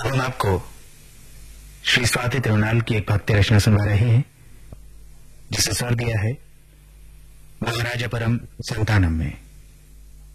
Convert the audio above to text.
अब हम आपको श्री स्वाति तिरुनाल की एक भक्ति रचना सुनवा रहे हैं जिसे स्वर दिया है महाराजा परम संतानम में।